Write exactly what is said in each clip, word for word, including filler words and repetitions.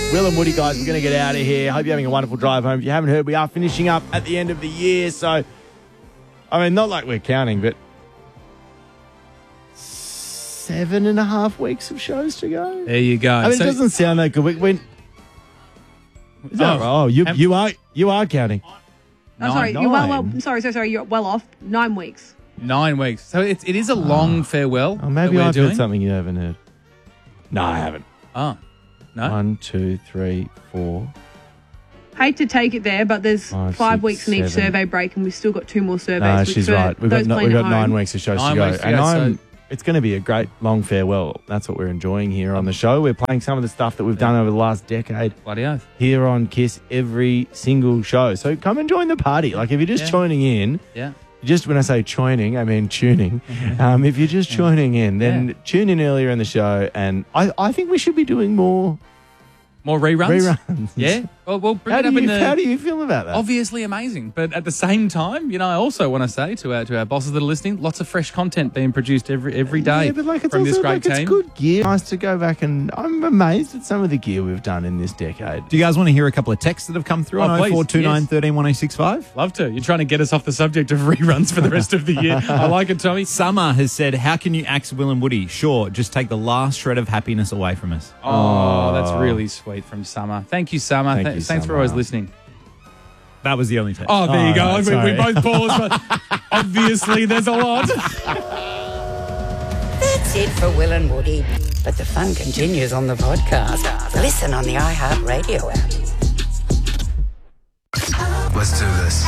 Will and Woody, guys, we're going to get out of here. Hope you're having a wonderful drive home. If you haven't heard, we are finishing up at the end of the year. So, I mean, not like we're counting, but seven and a half weeks of shows to go. There you go. I mean, So- it doesn't sound that good. We, we, is that Oh. right? Oh, you, Am- you are you are counting. Oh, sorry, Nine. you're well, well. Sorry, sorry, sorry. You're well off. Nine weeks. Nine weeks. So it's, it is a long farewell. Oh, maybe that we're I've doing. heard something you haven't heard. No, I haven't. Oh, no. One, two, three, four. Hate to take it there, but there's Five, five six, weeks in each seven. survey break, and we've still got two more surveys. No, which she's for right. We've got, those no, playing we've at got nine home- weeks of shows Nine to go. weeks to and go, I'm, so- it's going to be a great long farewell. That's what we're enjoying here on the show. We're playing some of the stuff that we've done over the last decade Bloody oath. here on KISS every single show. So come and join the party. Like if you're just Yeah. joining in, Yeah. just when I say joining, I mean tuning. Um, if you're just joining in, then Yeah. tune in earlier in the show. And I, I think we should be doing more More reruns? reruns. Yeah. Well, we'll bring How it do, up you, in the... how do you feel about that? Obviously amazing, but at the same time, you know, I also want to say to our to our bosses that are listening, lots of fresh content being produced every every day Yeah, but like it's from also this great like team. it's good gear. Nice to go back and I'm amazed at some of the gear we've done in this decade. Do you guys want to hear a couple of texts that have come through Oh, on please, oh four two nine, yes. one three one oh six five? Love to. You're trying to get us off the subject of reruns for the rest of the year. I like it, Tommy. Summer has said, how can you axe Will and Woody? Sure, just take the last shred of happiness away from us. Oh, that's really sweet from Summer. Thank you, Summer. Thank Th- you, Thanks for Summer. always listening. That was the only text. Oh, there Oh, you go. right, we, sorry. we both paused, but obviously there's a lot. That's it for Will and Woody. But the fun continues on the podcast. Listen on the iHeartRadio app. Let's do this.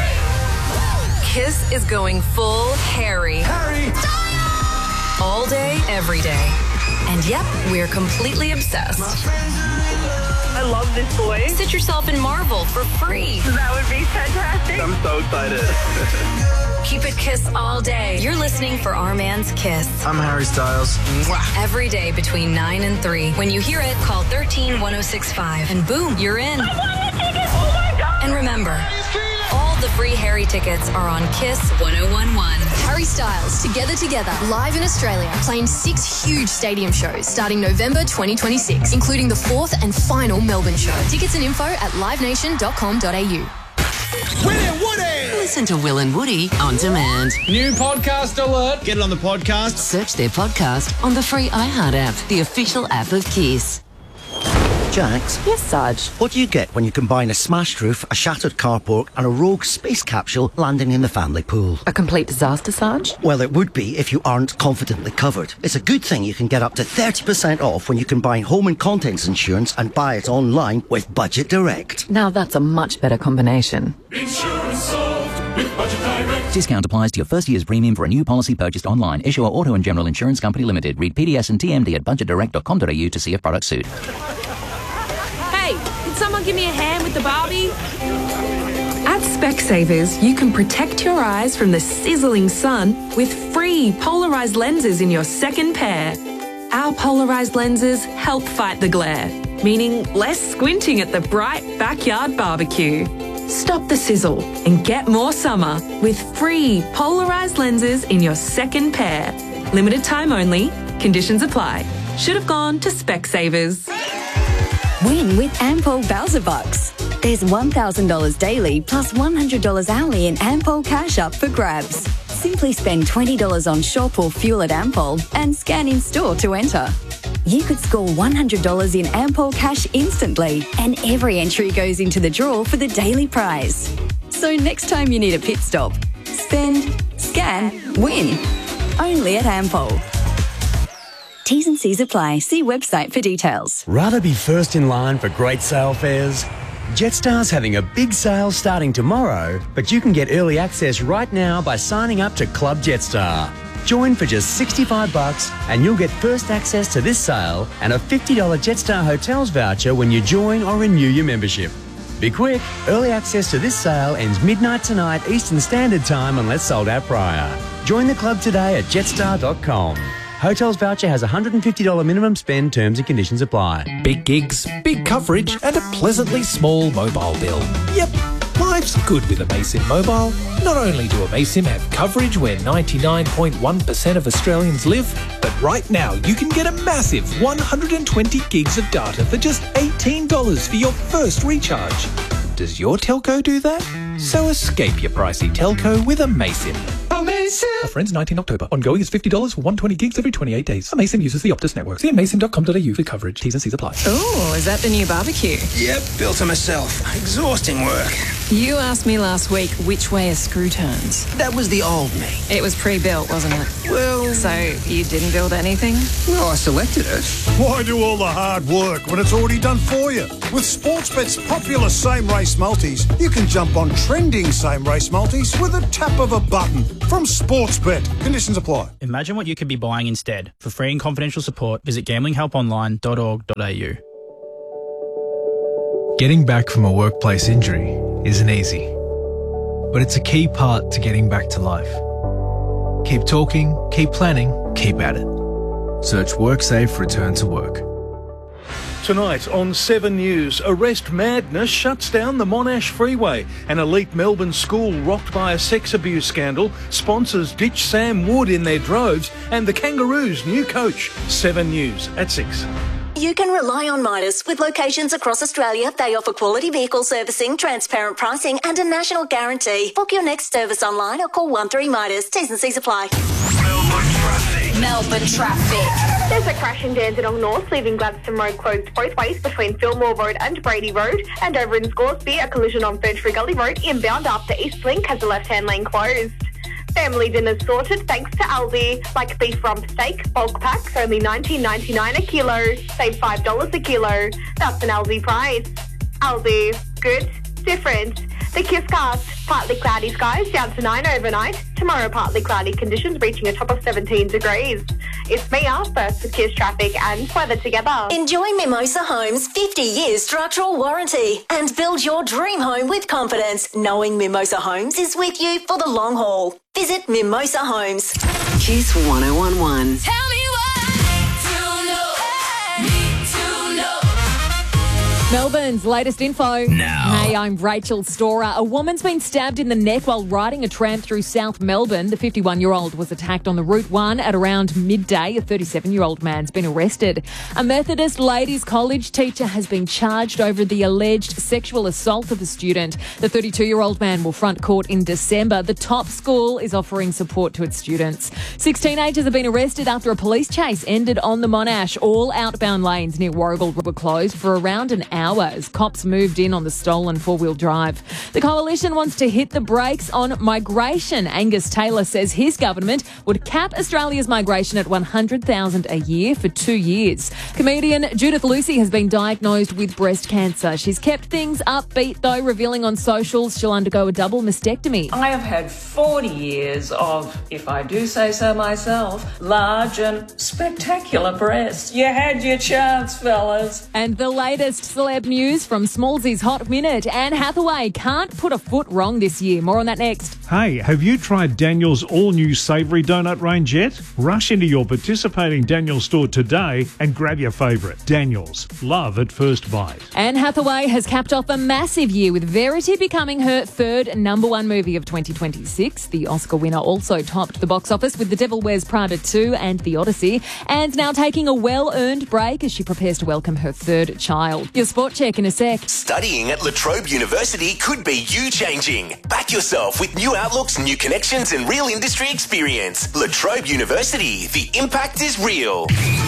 KISS is going full Harry. Harry! All day, every day. And yep, we're completely obsessed. I love this boy. Sit yourself in Marvel for free. That would be fantastic. I'm so excited. Keep it KISS all day. You're listening for Our Man's KISS. I'm Harry Styles. Every day between nine and three. When you hear it, call one three one oh six five. And boom, you're in. I want a ticket. Oh my God. And remember, all the free Harry tickets are on KISS one oh one one. Harry Styles, Together Together, live in Australia, playing six huge stadium shows starting November twenty twenty-six, including the fourth and final Melbourne show. Tickets and info at live nation dot com dot a u. Listen to Will and Woody on demand. New podcast alert. Get it on the podcast. Search their podcast on the free iHeart app, the official app of KISS. Jax, Yes, Sarge. what do you get when you combine a smashed roof, a shattered carport and a rogue space capsule landing in the family pool? A complete disaster, Sarge? Well, it would be if you aren't confidently covered. It's a good thing you can get up to thirty percent off when you combine home and contents insurance and buy it online with Budget Direct. Now that's a much better combination. Discount applies to your first year's premium for a new policy purchased online. Issuer Auto and General Insurance Company Limited. Read P D S and T M D at budget direct dot com dot a u to see if products suit. Hey, can someone give me a hand with the Barbie? At Specsavers, you can protect your eyes from the sizzling sun with free polarized lenses in your second pair. Our polarized lenses help fight the glare, meaning less squinting at the bright backyard barbecue. Stop the sizzle and get more summer with free polarized lenses in your second pair. Limited time only. Conditions apply. Should have gone to Specsavers. Win with Ampol Bowser Bucks. There's one thousand dollars daily plus one hundred dollars hourly in Ampol cash up for grabs. Simply spend twenty dollars on shop or fuel at Ampol and scan in store to enter. You could score one hundred dollars in Ampol cash instantly, and every entry goes into the draw for the daily prize. So next time you need a pit stop, spend, scan, win. Only at Ampol. T's and C's apply. See website for details. Rather be first in line for great sale fares? Jetstar's having a big sale starting tomorrow, but you can get early access right now by signing up to Club Jetstar. Join for just sixty-five bucks and you'll get first access to this sale and a fifty dollars Jetstar Hotels voucher when you join or renew your membership. Be quick, early access to this sale ends midnight tonight Eastern Standard Time unless sold out prior. Join the club today at jetstar dot com. Hotels voucher has a one hundred fifty dollars minimum spend, terms and conditions apply. Big gigs, big coverage and a pleasantly small mobile bill. Yep, why life's good with Amaysim Mobile. Not only do Amaysim have coverage where ninety-nine point one percent of Australians live, but right now you can get a massive one hundred twenty gigs of data for just eighteen dollars for your first recharge. Does your telco do that? So escape your pricey telco with Amaysim. Amaysim! Offer ends nineteenth October. Ongoing is fifty dollars for one hundred twenty gigs every twenty-eight days. Amaysim uses the Optus network. See amaysim dot com dot a u for coverage. T's and C's apply. Oh, is that the new barbecue? Yep, built it myself. Exhausting work. You asked me last week which way a screw turns. That was the old me. It was pre-built, wasn't it? Well... So you didn't build anything? Well, I selected it. Why do all the hard work when it's already done for you? With Sportsbet's popular same-race multis, you can jump on trending same-race multis with a tap of a button. From Sportsbet. Conditions apply. Imagine what you could be buying instead. For free and confidential support, visit gambling help online dot org dot a u. Getting back from a workplace injury isn't easy, but it's a key part to getting back to life. Keep talking, keep planning, keep at it. Search WorkSafe Return to Work. Tonight on Seven News, arrest madness shuts down the Monash Freeway. An elite Melbourne school rocked by a sex abuse scandal. Sponsors ditch Sam Wood in their droves. And the Kangaroos' new coach. Seven News at six. You can rely on Midas. With locations across Australia, they offer quality vehicle servicing, transparent pricing and a national guarantee. Book your next service online or call one three Midas. T's and C's apply. Melbourne traffic. There's a crash in Dandenong North, leaving Gladstone Road closed both ways between Fillmore Road and Brady Road. And over in Scoresby, a collision on Ferntree Gully Road inbound after Eastlink has the left-hand lane closed. Family dinners sorted thanks to Aldi. Like beef rump steak, bulk packs, only nineteen ninety-nine a kilo. Save five dollars a kilo. That's an Aldi price. Aldi. Good. Different. The Kisscast. Partly cloudy skies, down to nine overnight. Tomorrow, partly cloudy conditions, reaching a top of seventeen degrees. It's Mia, first with Kiss traffic and weather together. Enjoy Mimosa Homes' fifty year structural warranty and build your dream home with confidence, knowing Mimosa Homes is with you for the long haul. Visit Mimosa Homes. Kiss one oh one one. Tell me Melbourne's latest info. Now. Hey, I'm Rachel Storer. A woman's been stabbed in the neck while riding a tram through South Melbourne. The fifty-one-year-old was attacked on the Route one at around midday. A thirty-seven-year-old man's been arrested. A Methodist Ladies College teacher has been charged over the alleged sexual assault of a student. The thirty-two-year-old man will front court in December. The top school is offering support to its students. Six teenagers have been arrested after a police chase ended on the Monash. All outbound lanes near Warrigal were closed for around an hour as cops moved in on the stolen four-wheel drive. The coalition wants to hit the brakes on migration. Angus Taylor says his government would cap Australia's migration at one hundred thousand a year for two years. Comedian Judith Lucy has been diagnosed with breast cancer. She's kept things upbeat though, revealing on socials she'll undergo a double mastectomy. I have had forty years of, if I do say so myself, large and spectacular breasts. You had your chance, fellas. And the latest celeb news from Smallsy's Hot Minute. Anne Hathaway can't put a foot wrong this year. More on that next. Hey, have you tried Daniel's all-new savoury donut range yet? Rush into your participating Daniel's store today and grab your favourite. Daniel's. Love at first bite. Anne Hathaway has capped off a massive year with Verity becoming her third number one movie of twenty twenty-six. The Oscar winner also topped the box office with The Devil Wears Prada two and The Odyssey. Anne's now taking a well-earned break as she prepares to welcome her third child. Your sport check in a sec. Studying at La Trobe University could be you changing. Back yourself with new outlooks, new connections and real industry experience. La Trobe University, the impact is real.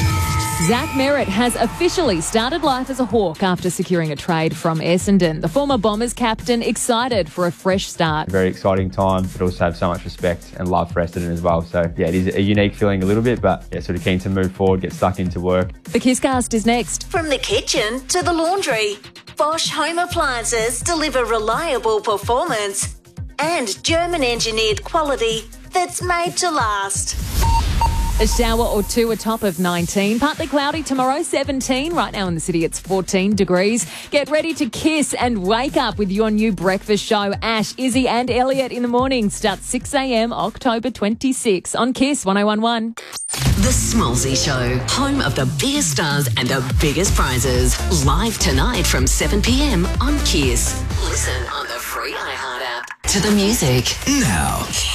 Zach Merritt has officially started life as a Hawk after securing a trade from Essendon. The former Bombers captain excited for a fresh start. Very exciting time, but also have so much respect and love for Essendon as well. So, yeah, it is a unique feeling a little bit, but yeah, sort of keen to move forward, get stuck into work. The Kisscast is next. From the kitchen to the laundry, Bosch Home Appliances deliver reliable performance and German-engineered quality that's made to last. A shower or two, a top of nineteen. Partly cloudy tomorrow, seventeen. Right now in the city, it's fourteen degrees. Get ready to kiss and wake up with your new breakfast show. Ash, Izzy and Elliot in the morning. Starts six a.m. October twenty-sixth on Kiss one oh one one. The Smallsy Show, home of the biggest stars and the biggest prizes. Live tonight from seven p.m. on Kiss. Listen on the free iHeart To the music. Now.